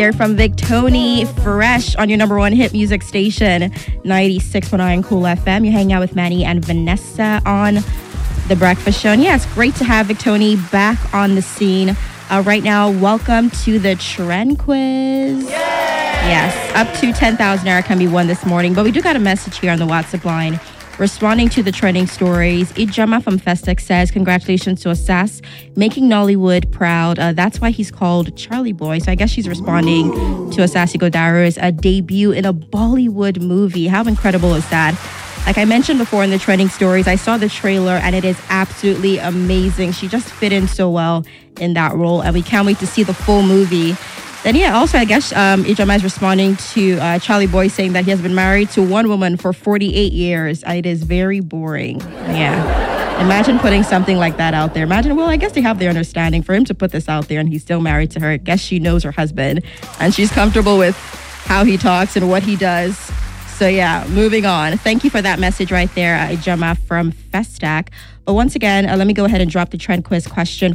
Here from Victoni Fresh on your number one hit music station, 96.9 Cool FM. You're hanging out with Manny and Vanessa on The Breakfast Show. And yeah, it's great to have Victoni back on the scene. Right now, welcome to the Trend Quiz. Yay! Yes, up to 10,000 naira can be won this morning. But we do got a message here on the WhatsApp line. Responding to the trending stories, Ijama from Festac says, congratulations to Asas, making Nollywood proud. That's why he's called Charlie Boy. So I guess she's responding to Asasi Godara's debut in a Bollywood movie. How incredible is that? Like I mentioned before in the trending stories, I saw the trailer and it is absolutely amazing. She just fit in so well in that role and we can't wait to see the full movie. Then yeah, also I guess Ijama is responding to Charlie Boy saying that he has been married to one woman for 48 years. It is very boring. Yeah. Imagine putting something like that out there. Imagine, well, I guess they have their understanding. For him to put this out there and he's still married to her, I guess she knows her husband and she's comfortable with how he talks and what he does. So yeah, moving on. Thank you for that message right there, Ijama from Festac. But once again, let me go ahead and drop the trend quiz question